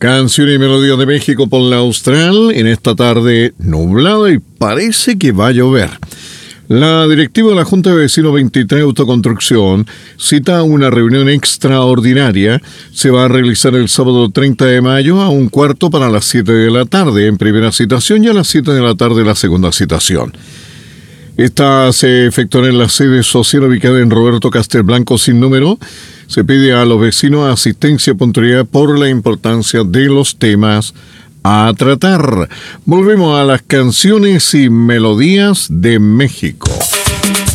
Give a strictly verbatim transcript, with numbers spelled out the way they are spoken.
Canción y melodía de México por la Austral, en esta tarde nublada y parece que va a llover. La directiva de la Junta de Vecinos veintitrés Autoconstrucción cita una reunión extraordinaria. Se va a realizar el sábado treinta de mayo a un cuarto para las siete de la tarde en primera citación y a las siete de la tarde la segunda citación. Esta se efectuará en la sede social ubicada en Roberto Castelblanco sin número. Se pide a los vecinos asistencia y puntualidad por la importancia de los temas a tratar. Volvemos a las canciones y melodías de México.